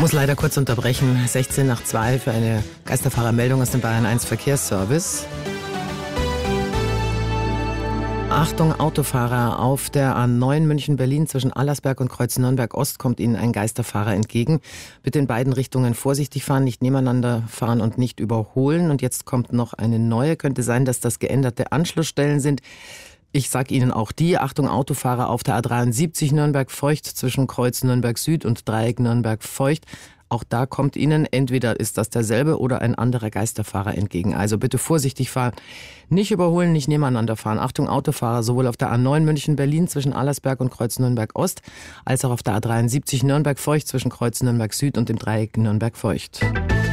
Muss leider kurz unterbrechen. 16 nach 2 für eine Geisterfahrermeldung aus dem Bayern 1 Verkehrsservice. Achtung, Autofahrer, auf der A9 München-Berlin zwischen Allersberg und Kreuz Nürnberg-Ost kommt Ihnen ein Geisterfahrer entgegen. Bitte in beiden Richtungen vorsichtig fahren, nicht nebeneinander fahren und nicht überholen. Und jetzt kommt noch eine neue. Könnte sein, dass das geänderte Anschlussstellen sind. Ich sage Ihnen auch die. Achtung, Autofahrer auf der A73 Nürnberg-Feucht zwischen Kreuz Nürnberg-Süd und Dreieck Nürnberg-Feucht. Auch da kommt Ihnen, entweder ist das derselbe oder ein anderer Geisterfahrer entgegen. Also bitte vorsichtig fahren, nicht überholen, nicht nebeneinander fahren. Achtung, Autofahrer, sowohl auf der A9 München-Berlin zwischen Allersberg und Kreuz Nürnberg-Ost, als auch auf der A73 Nürnberg-Feucht zwischen Kreuz Nürnberg-Süd und dem Dreieck Nürnberg-Feucht.